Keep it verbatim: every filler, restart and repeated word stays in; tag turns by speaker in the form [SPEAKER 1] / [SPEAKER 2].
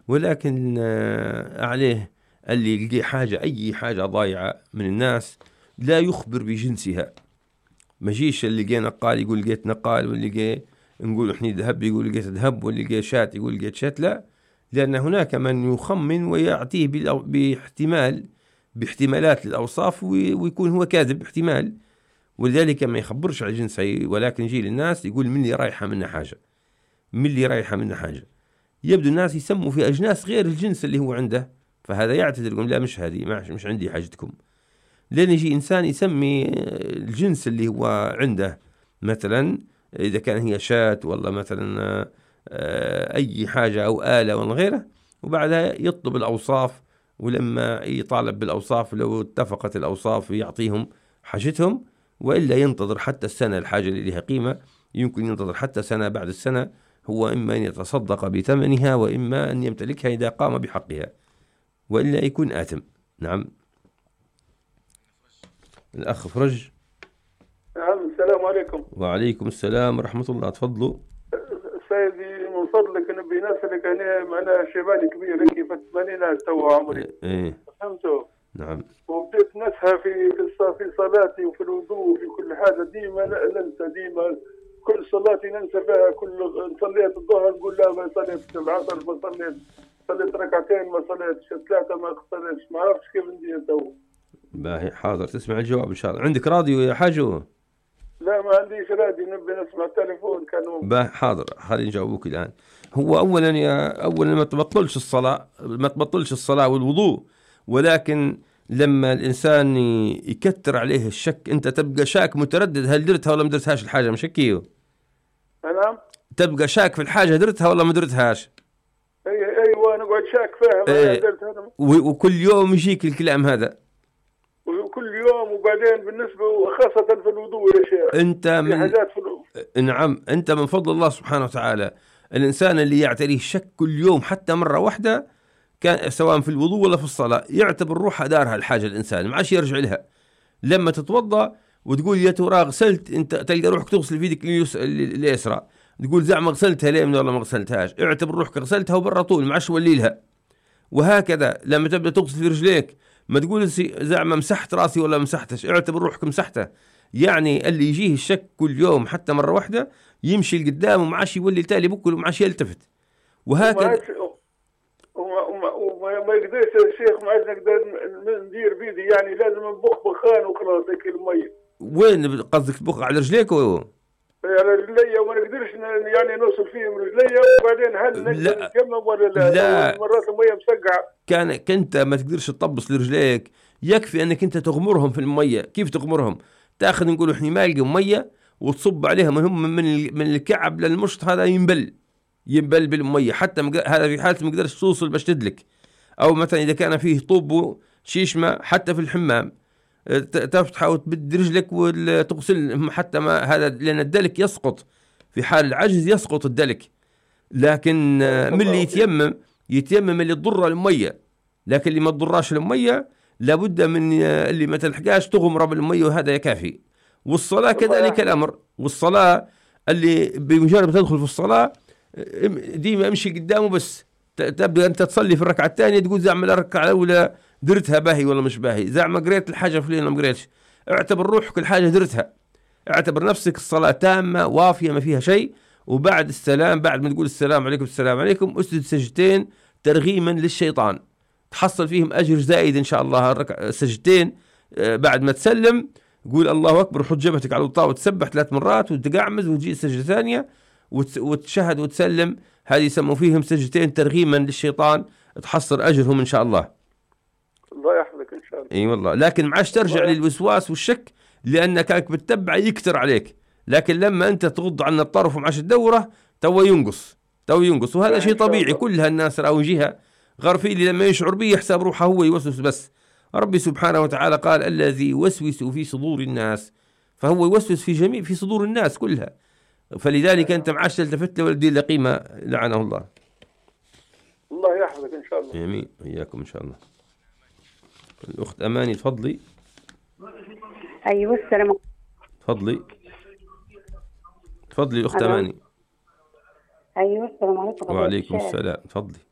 [SPEAKER 1] ولكن آه، عليه اللي يلقي حاجة، أي حاجة ضايعة من الناس لا يخبر بجنسها. ما جيش اللي لقى نقال يقول لقيت نقال، واللي لقى نقول احنا ذهب يقول لقيت ذهب، واللي لقى شات يقول لقيت شات. لا، لأن هناك من يخمن ويعطيه باحتمال باحتمالات للأوصاف ويكون هو كاذب احتمال، ولذلك ما يخبرش على جنسه، ولكن يجي للناس يقول من اللي رايحة منه حاجة، من اللي رايحة منه حاجة. يبدو الناس يسموا في أجناس غير الجنس اللي هو عنده، فهذا يعتذر يقول لا مش هذه، مش عندي حاجتكم. لأن يجي إنسان يسمي الجنس اللي هو عنده، مثلا إذا كان هي شاة والله مثلا أي حاجة أو آلة ولا غيره، وبعدها يطلب الأوصاف، ولما يطالب بالأوصاف لو اتفقت الأوصاف يعطيهم حاجتهم، وإلا ينتظر حتى السنة. الحاجة اللي لها قيمة يمكن ينتظر حتى سنة، بعد السنة هو إما أن يتصدق بثمنها وإما أن يمتلكها إذا قام بحقها، وإلا يكون آثم. نعم. الأخ فرج.
[SPEAKER 2] نعم. السلام عليكم.
[SPEAKER 1] وعليكم السلام ورحمة الله. تفضلوا
[SPEAKER 2] سيدي، من فضلك نبي نسألك، أنا معنا شيباني كبير كيف ثمانين تو عمري.
[SPEAKER 1] إيه.
[SPEAKER 2] فهمتوا؟
[SPEAKER 1] نعم.
[SPEAKER 2] وبديت نسهى في في صلاتي وفي الوضوء وفي كل حاجة، ديما ننسى، ديما كل صلاتي ننسى فيها. كل صليت الظهر نقول لا ما صليت، العصر ما صليت، صليت ركعتين ما صليتش، ثلاثة ما صليتش، ما عرفتش كيف ندير تو.
[SPEAKER 1] باهي حاضر، تسمع الجواب إن شاء الله. عندك راديو يا حاجة؟
[SPEAKER 2] لا ما عنديش راديو، نبي نسمع التليفون كانوا.
[SPEAKER 1] باهي حاضر، خليني نجاوبك الآن. هو أولا يا أولا ما تبطلش الصلاة، ما تبطلش الصلاة والوضوء، ولكن لما الإنسان يكتر عليه الشك، أنت تبقى شاك متردد هل درتها ولا ما درتهاش الحاجة، مش هكيو؟
[SPEAKER 2] نعم.
[SPEAKER 1] تبقى شاك في الحاجة درتها ولا ما درتهاش.
[SPEAKER 2] أي أيوة نقعد شاك فيها.
[SPEAKER 1] ايه. وكل يوم يجيك الكلام هذا،
[SPEAKER 2] وكل يوم. وبعدين بالنسبة خاصة في الوضوء يا شيخ،
[SPEAKER 1] أنت من
[SPEAKER 2] حاجات في الوضوء.
[SPEAKER 1] نعم، أنت من فضل الله سبحانه وتعالى الإنسان اللي يعتريه الشك كل يوم حتى مرة واحدة، كان سواء في الوضوء ولا في الصلاة، يعتبر روحها دارها الحاجة الإنسان، ما عادش يرجع لها. لما تتوضأ وتقول يا ترى غسلت، أنت تلقى روحك تغسل في يدك اليسرى، تقول زعما غسلتها ليه من والله ما غسلتهاش، اعتبر روحك غسلتها وبرا طول، ما عادش ولي لها. وهكذا لما تبدأ تغسل في رجليك، ما تقول زعما مسحت راسي ولا مسحتش، اعتبر روحك مسحته. يعني اللي يجيه الشك كل يوم حتى مرة واحدة يمشي لقدام وما عادش يولي تالي بكل وما عادش يلتفت. وهكذا
[SPEAKER 2] وما, وما ما يقدرش الشيخ، ما عاد نقدر ندير بيدي، يعني لازم نبخ بخان وخلاص هيك المي.
[SPEAKER 1] وين قصدك تبخ على رجليك؟ و
[SPEAKER 2] على رجلي، وما نقدرش يعني نوصل فيهم رجلي، وبعدين هل نقدر نكمل ولا لا؟
[SPEAKER 1] لا.
[SPEAKER 2] مرات المية مسقعة.
[SPEAKER 1] كان كنت ما تقدرش تطبس لرجليك، يكفي انك انت تغمرهم في المية. كيف تغمرهم؟ تاخذ نقول احنا مالقه مية وتصب عليهم هم من من الكعب للمشط، هذا ينبل ينبل بالمية، حتى مق... هذا في حالة ما قدرش توصل باش تدلك. او مثلا اذا كان فيه طوب شيشمة حتى في الحمام، تفتح وتبد رجلك وتغسل حتى ما هذا، لان الدلك يسقط في حال العجز، يسقط الدلك. لكن من اللي يتيمم يتيمم اللي تضر المية، لكن اللي ما تضراش المية لابد من اللي ما تلحقاش تغمر بالمية، وهذا يكافي. والصلاة كذلك الأمر. والصلاة اللي بمجرد تدخل في الصلاة ديما امشي قدامه بس، تبدأ أنت تصلي في الركعة الثانية تقول زعما الركعة الأولى درتها باهي ولا مش باهي، زعما قريت الحاجة فلين ولا ما قريتش، اعتبر روحك الحاجة درتها، اعتبر نفسك الصلاة تامة وافية ما فيها شيء. وبعد السلام، بعد ما تقول السلام عليكم السلام عليكم، اسجد سجدتين ترغيما للشيطان، تحصل فيهم أجر زائد إن شاء الله. السجدتين بعد ما تسلم قول الله أكبر، حط جبهتك على الوطاء وتسبح ثلاث مرات وتقعمز وتجي سجدة ثانية وتشهد وتسلم، هذه يسموا فيهم سجدتين ترغيما للشيطان، تحصل أجرهم إن شاء الله.
[SPEAKER 2] الله يحفظك إن شاء الله.
[SPEAKER 1] اي والله. لكن ما عادش ترجع للوسواس والشك، لأنك بتتبع يكتر عليك، لكن لما أنت تغض عن الطرف وما عادش تدوره تو ينقص تو ينقص وهذا شيء طبيعي. كل هالناس راهو جهة غرفيلي لما يشعر به يحسب روحه هو يوسوس بس. ربي سبحانه وتعالى قال الذي يوسوس في صدور الناس، فهو يوسوس في جميع في صدور الناس كلها، فلذلك أنت ما عادش تلتفت له ولا تدير له قيمة، لعنه الله.
[SPEAKER 2] الله يحفظك إن شاء الله.
[SPEAKER 1] آمين إياكم إن شاء الله. الأخت أماني تفضلي.
[SPEAKER 3] أيوة السلام.
[SPEAKER 1] تفضلي تفضلي الأخت أماني.
[SPEAKER 3] أيوة السلام عليكم.
[SPEAKER 1] وعليكم السلام. تفضلي.